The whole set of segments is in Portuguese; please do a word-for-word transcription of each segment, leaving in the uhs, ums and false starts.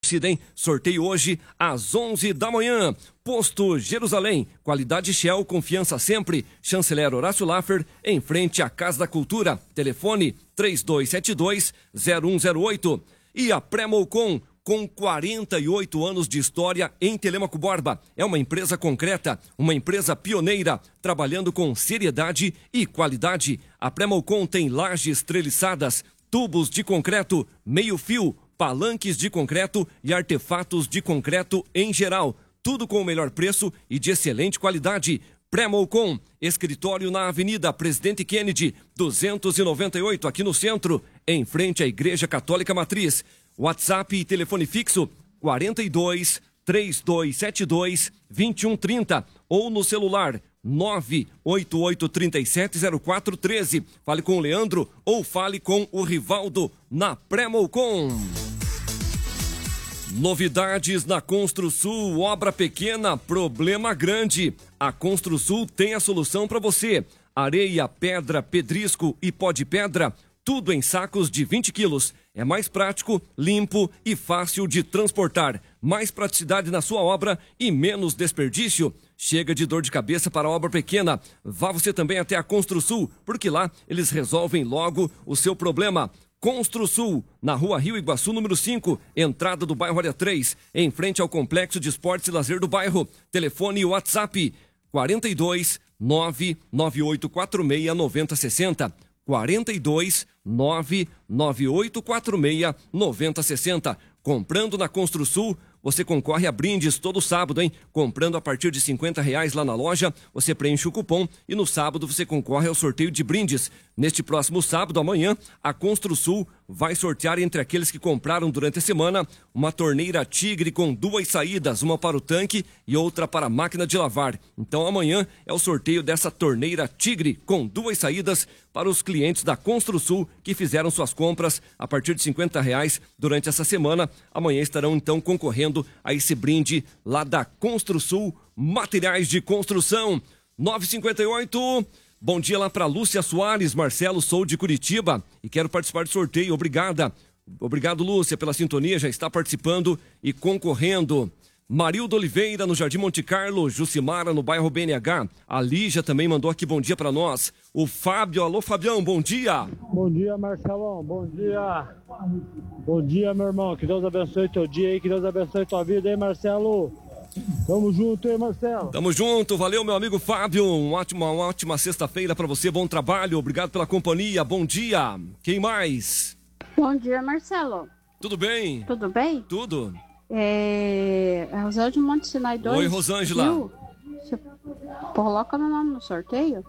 torcida, hein? Sorteio hoje às onze da manhã. Posto Jerusalém, qualidade Shell, confiança sempre. Chanceler Horácio Laffer, em frente à Casa da Cultura. Telefone três dois sete dois, zero um zero oito. E a Pré-Molcom, com quarenta e oito anos de história em Telêmaco Borba. É uma empresa concreta, uma empresa pioneira, trabalhando com seriedade e qualidade. A Pré-Molcom tem lajes treliçadas, tubos de concreto, meio-fio, palanques de concreto e artefatos de concreto em geral. Tudo com o melhor preço e de excelente qualidade. Pré-Molcom, escritório na Avenida Presidente Kennedy, duzentos e noventa e oito, aqui no centro, em frente à Igreja Católica Matriz. WhatsApp e telefone fixo quarenta e dois, trinta e dois setenta e dois, vinte e um trinta ou no celular nove oito oito, três sete zero quatro um três. Fale com o Leandro ou fale com o Rivaldo na Pré-Molcom. Novidades na Construsul, obra pequena, problema grande. A Construsul tem a solução para você. Areia, pedra, pedrisco e pó de pedra, tudo em sacos de vinte quilos. É mais prático, limpo e fácil de transportar. Mais praticidade na sua obra e menos desperdício. Chega de dor de cabeça para a obra pequena. Vá você também até a Construsul, porque lá eles resolvem logo o seu problema. Construsul, na Rua Rio Iguaçu, número cinco, entrada do bairro Área três, em frente ao Complexo de Esportes e Lazer do bairro. Telefone e WhatsApp quarenta e dois, nove nove oito quatro seis, nove zero seis zero. quarenta e dois, nove nove oito quatro seis, nove zero seis zero. Comprando na Construsul, você concorre a brindes todo sábado, hein? Comprando a partir de cinquenta reais lá na loja, você preenche o cupom e no sábado você concorre ao sorteio de brindes. Neste próximo sábado, amanhã, a Construsul vai sortear entre aqueles que compraram durante a semana uma torneira Tigre com duas saídas, uma para o tanque e outra para a máquina de lavar. Então amanhã é o sorteio dessa torneira Tigre com duas saídas para os clientes da Construsul que fizeram suas compras a partir de cinquenta reais durante essa semana. Amanhã estarão então concorrendo a esse brinde lá da Construsul, materiais de construção. nove e cinquenta e oito. Bom dia lá para Lúcia Soares. Marcelo, sou de Curitiba e quero participar do sorteio. Obrigada. Obrigado, Lúcia, pela sintonia. Já está participando e concorrendo. Marildo Oliveira, no Jardim Monte Carlo. Jucimara, no bairro B N H. A Lígia também mandou aqui bom dia para nós. O Fábio, alô Fabião, bom dia. Bom dia, Marcelão, bom dia. Bom dia, meu irmão. Que Deus abençoe teu dia aí, que Deus abençoe tua vida, hein, Marcelo? Tamo junto, hein, Marcelo? Tamo junto, valeu, meu amigo Fábio. Um ótimo, uma ótima sexta-feira pra você, bom trabalho, obrigado pela companhia, bom dia. Quem mais? Bom dia, Marcelo. Tudo bem? Tudo bem? Tudo. É... é Rosângela Monte Sinai dois. Oi, Rosângela. Viu? Você coloca meu nome no sorteio?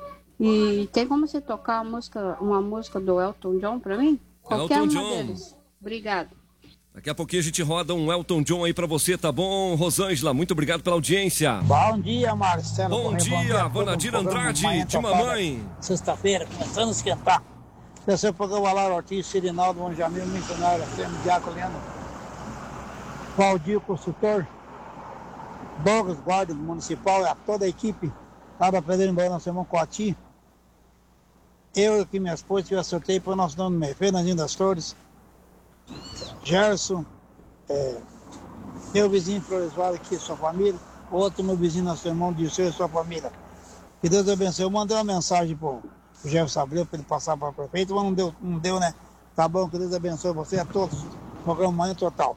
E tem como você tocar uma música, uma música do Elton John pra mim? Qualquer Elton uma John. deles. Obrigado. Daqui a pouquinho a gente roda um Elton John aí pra você, tá bom, Rosângela? Muito obrigado pela audiência. Bom dia, Marcelo. Bom dia, Vanadir Andrade, de mamãe. Sexta-feira, começando a esquentar. Desceu o programa Lara Ortiz, Sirinaldo, Monjamil, Missionário, Fêmea, Diaco, Leno, Valdir, consultor, Douglas, guarda municipal, e a toda a equipe lá da Pedreira em Boa, nosso irmão Coati. Eu e minha esposa tive a sorteio para o nosso nome no meio, Fernandinho das Flores, Gerson, é, meu vizinho Flores Vale aqui, sua família, outro meu vizinho, nosso irmão Dirceu e sua família. Que Deus abençoe. Eu mandei uma mensagem pro, pro Jefferson Abreu para ele passar para o prefeito, mas não deu, não deu, né? Tá bom, que Deus abençoe você a todos. Programa Manhã Total.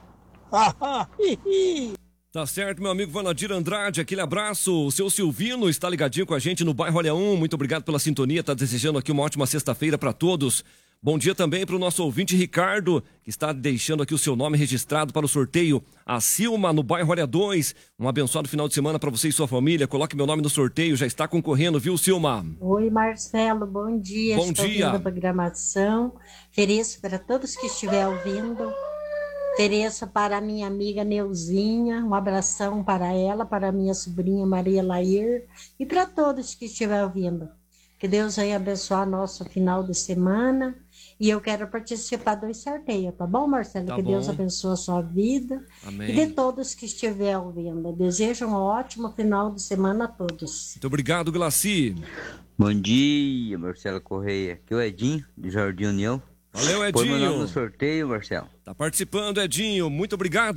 Tá certo, meu amigo Vanadir Andrade, aquele abraço. O seu Silvino está ligadinho com a gente no bairro Olha um. Muito obrigado pela sintonia, tá desejando aqui uma ótima sexta-feira para todos. Bom dia também para o nosso ouvinte Ricardo, que está deixando aqui o seu nome registrado para o sorteio. A Silma, no bairro Área dois. Um abençoado final de semana para você e sua família. Coloque meu nome no sorteio, já está concorrendo, viu, Silma? Oi, Marcelo, bom dia. Bom Estou dia. ouvindo a programação. Ofereço para todos que estiverem ouvindo. Ofereço para a minha amiga Neuzinha, um abração para ela, para a minha sobrinha Maria Lair e para todos que estiverem ouvindo. Que Deus venha abençoar nosso final de semana. E eu quero participar do sorteio, tá bom, Marcelo? Tá que bom. Deus abençoe a sua vida. Amém. E de todos que estiverem ouvindo. Desejo um ótimo final de semana a todos. Muito obrigado, Glaci. Bom dia, Marcelo Correia. Aqui é o Edinho, do Jardim União. Valeu, Põe meu nome Edinho. no sorteio, Marcelo. Tá participando, Edinho. Muito obrigado.